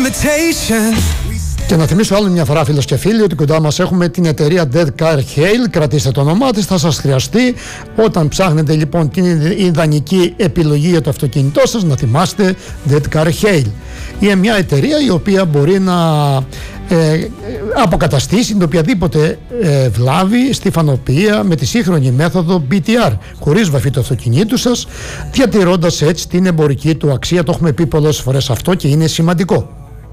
Και να θυμίσω άλλη μια φορά, φίλες και φίλοι, ότι κοντά μας έχουμε την εταιρεία Dead Car Hail. Κρατήστε το όνομά της, θα σας χρειαστεί. Όταν ψάχνετε λοιπόν την ιδανική επιλογή για το αυτοκίνητό σας, να θυμάστε Dead Car Hail. Είναι μια εταιρεία η οποία μπορεί να αποκαταστήσει την οποιαδήποτε βλάβη στη φανοποιία με τη σύγχρονη μέθοδο BTR, χωρίς βαφή του αυτοκινήτου σας, διατηρώντας έτσι την εμπορική του αξία. Το έχουμε πει πολλές φορές αυτό και είναι σημαντικό.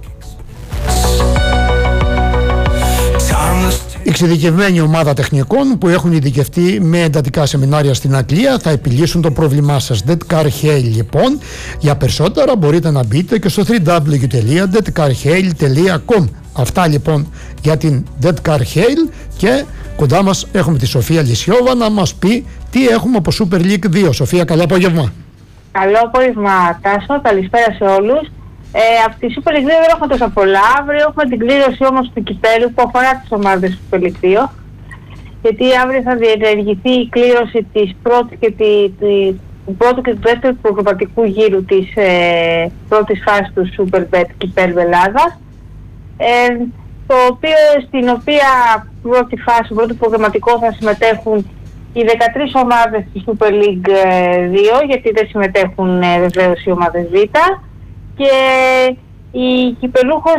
Η εξειδικευμένη ομάδα τεχνικών που έχουν ειδικευτεί με εντατικά σεμινάρια στην Αγγλία θα επιλύσουν το πρόβλημά σας. Dead Car Hail λοιπόν. Για περισσότερα μπορείτε να μπείτε και στο www.deadcarhail.com. Αυτά λοιπόν για την Dead Car Hail, και κοντά μας έχουμε τη Σοφία Λυσιόβα να μας πει τι έχουμε από Super League 2. Σοφία, καλό απόγευμα. Καλό απόγευμα, Τάσο, καλησπέρα σε όλους. Από τη Super League 2 δεν έχουμε τόσα πολλά. Αύριο έχουμε την κλήρωση όμως του κυπέλου που αφορά τις ομάδες του Super League 2. Γιατί αύριο θα διενεργηθεί η κλήρωση της πρώτης του πρώτου και του δεύτερου προκριματικού γύρου της πρώτης φάσης του Superbet κυπέλου Ελλάδας. Στην οποία πρώτη φάση, το πρώτο προγραμματικό, θα συμμετέχουν οι 13 ομάδες της Super League 2, γιατί δεν συμμετέχουν βεβαίως οι ομάδες Β, και η κυπελούχος,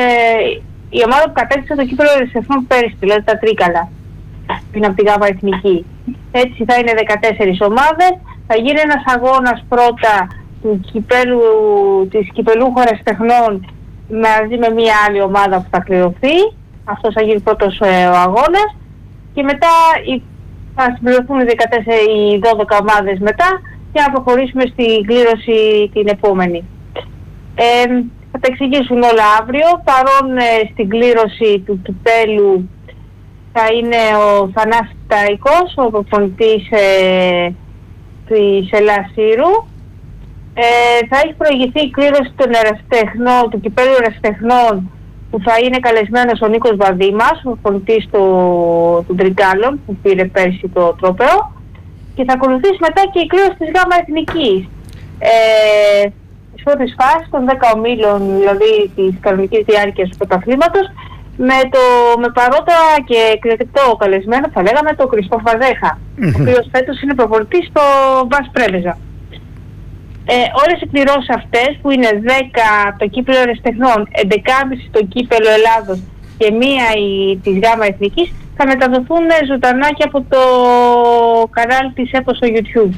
η ομάδα που κατέκτησε το κύπελο Ερσεφών πέρυσι, δηλαδή τα Τρίκαλα, είναι από τη ΓΑΜΑ Εθνική. Έτσι θα είναι 14 ομάδες, θα γίνει ένας αγώνας πρώτα του κυπέλου, της κυπελούχου Ερσιτεχνών μαζί με μια άλλη ομάδα που θα κληρωθεί. Αυτός θα γίνει πρώτος ο αγώνας, και μετά θα συμπληρωθούν οι 12 ομάδες μετά για να προχωρήσουμε στην κλήρωση την επόμενη. Θα τα εξηγήσουν όλα αύριο. Παρόν στην κλήρωση του κυπέλου θα είναι ο Θανάσης Τάικος, ο προπονητής της Ελλάς Σύρου. Θα έχει προηγηθεί η κλήρωση του κυπέλου ερασιτεχνών, που θα είναι καλεσμένος ο Νίκος Βαδίμας, ο προπονητής των Τρικάλων που πήρε πέρσι το τρόπαιο, και θα ακολουθήσει μετά και η κλήρωση της ΓΑΜΑ Εθνικής. Της πρώτης φάσης των 10 ομίλων, δηλαδή της κανονικής διάρκειας του πρωταθλήματος, με παρόντα και εκλεκτό καλεσμένο, θα λέγαμε, τον Χριστόφ Βαζέχα, ο οποίος φέτος είναι προπονητής στο Μπας Πρέβεζα. Όλες οι κληρώσεις αυτές, που είναι 10 το κύπελο Ερασιτεχνών, 11,5 το κύπελο Ελλάδος και μία της ΓΑΜΑ Εθνικής, θα μεταδοθούν ζωντανά και από το κανάλι της ΕΠΟ στο YouTube.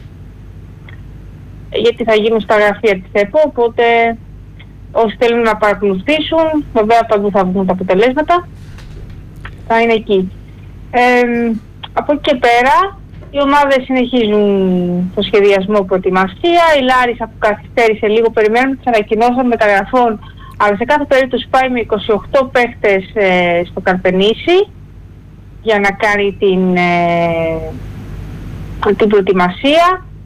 Γιατί θα γίνουν στα γραφεία της ΕΠΟ, οπότε όσοι θέλουν να παρακολουθήσουν, βέβαια παντού θα βγουν τα αποτελέσματα, θα είναι εκεί. Από εκεί και πέρα, οι ομάδες συνεχίζουν το σχεδιασμό, προετοιμασία. Η Λάρισα που καθυστέρησε λίγο, περιμένουμε τις ανακοινώσεις μεταγραφών, αλλά σε κάθε περίπτωση πάει με 28 παίχτες στο Καρπενήσι για να κάνει την προετοιμασία.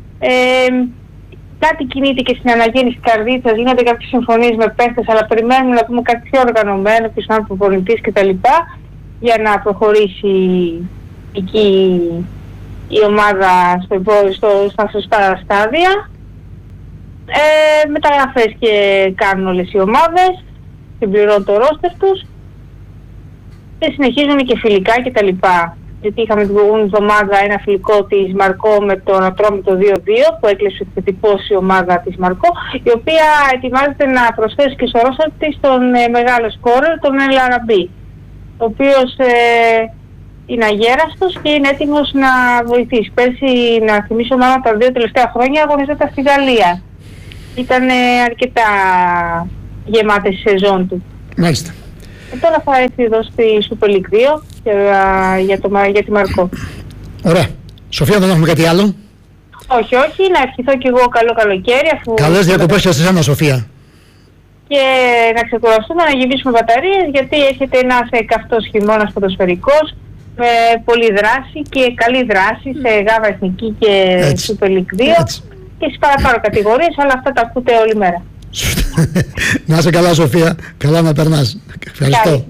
Κάτι κινείται και στην αναγέννηση Καρδίτσας, γίνονται κάποιες συμφωνίες με παίχτες, αλλά περιμένουμε να πούμε κάτι πιο οργανωμένο, ποιος είναι ο προπονητής κτλ, για να προχωρήσει εκεί η ομάδα στα σωστά στάδια. Μεταγραφές και κάνουν όλες οι ομάδες, συμπληρώνουν το ρόστερ τους και συνεχίζουν και φιλικά κτλ. Γιατί είχαμε την προηγούμενη εβδομάδα ένα φιλικό της Μαρκό με τον Ατρόμητο 2-2 που έκλεισε επιθετικός η ομάδα της Μαρκό, η οποία ετοιμάζεται να προσθέσει και στο ρόστερ της τον μεγάλο σκόρερ, τον Ελαραμπή, ο οποίος είναι αγέραστος και είναι έτοιμος να βοηθήσει. Πέρσι, να θυμίσω, μάλλον τα 2 τελευταία χρόνια αγωνιζόταν στη Γαλλία. Ήταν αρκετά γεμάτες η σεζόν του. Μάλιστα. Και τώρα θα έρθει εδώ στη Super League 2 για τη Μαρκό. Ωραία. Σοφία, δεν έχουμε κάτι άλλο? Όχι, να ευχηθώ κι εγώ καλό καλοκαίρι. Καλές διακοπές και σε εσένα, Σοφία. Και να ξεκουραστούμε, να γεμίσουμε μπαταρίες, γιατί έρχεται ένας καυτός χειμώνας ποδοσφαιρικός, με πολλή δράση και καλή δράση σε ΓΑΜΑ Εθνική και Super League 2 και στις παραπάνω κατηγορίες, αλλά αυτά τα ακούτε όλη μέρα. Να είσαι καλά, Σοφία, καλά να περνάς. Ευχαριστώ.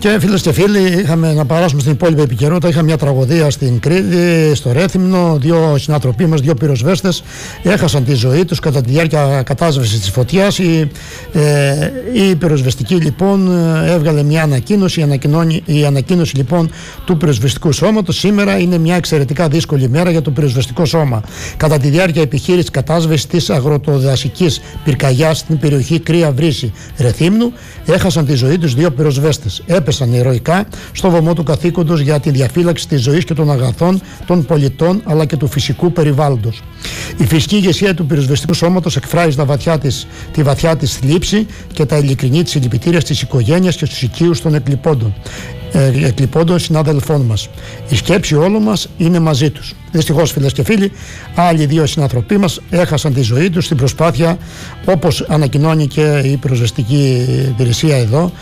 Και φίλες και φίλοι, είχαμε να περάσουμε στην υπόλοιπη επικαιρότητα. Είχαμε μια τραγωδία στην Κρήτη, στο Ρέθυμνο. Δύο συνανθρωποί μας, δύο πυροσβέστες, έχασαν τη ζωή τους κατά τη διάρκεια κατάσβεσης της φωτιάς. Η πυροσβεστική λοιπόν έβγαλε μια ανακοίνωση. Η ανακοίνωση λοιπόν του πυροσβεστικού σώματος: σήμερα είναι μια εξαιρετικά δύσκολη μέρα για το πυροσβεστικό σώμα. Κατά τη διάρκεια επιχείρησης κατάσβεσης της αγροτοδασικής πυρκαγιάς στην περιοχή Κρύα Βρύση Ρεθύμνου, έχασαν τη ζωή τους δύο πυροσβέστες. Έπεσαν ηρωικά στο βωμό του καθήκοντος για τη διαφύλαξη της ζωής και των αγαθών των πολιτών αλλά και του φυσικού περιβάλλοντος. Η φυσική ηγεσία του πυροσβεστικού σώματος εκφράζει τη βαθιά της θλίψη και τα ειλικρινή της συλληπιτήρια στις οικογένειες και στους οικείους των εκλειπώντων συνάδελφών μας. Η σκέψη όλων μας είναι μαζί τους. Δυστυχώς, φίλες και φίλοι, άλλοι δύο συνανθρωποί μας έχασαν τη ζωή τους στην προσπάθεια, όπως ανακοινώνει και η πυροσβεστική υπηρεσία εδώ,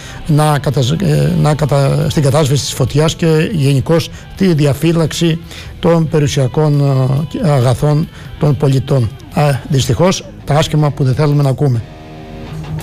στην κατάσβεση της φωτιάς και γενικώς τη διαφύλαξη των περιουσιακών αγαθών των πολιτών. Δυστυχώς, τα άσχημα που δεν θέλουμε να ακούμε.